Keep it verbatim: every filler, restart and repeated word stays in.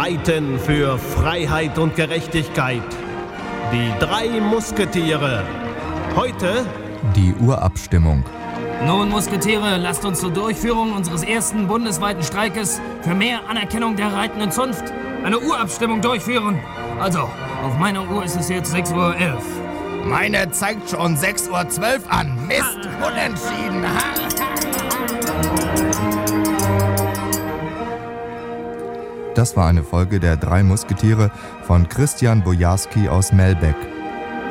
streiten für Freiheit und Gerechtigkeit. Die drei Musketiere. Heute die Urabstimmung. Nun, Musketiere, lasst uns zur Durchführung unseres ersten bundesweiten Streikes für mehr Anerkennung der reitenden Zunft eine Urabstimmung durchführen. Also, auf meiner Uhr ist es jetzt sechs Uhr elf. Meine zeigt schon sechs Uhr zwölf an. Mist, unentschieden. Das war eine Folge der drei Musketiere von Christian Bojarski aus Melbeck.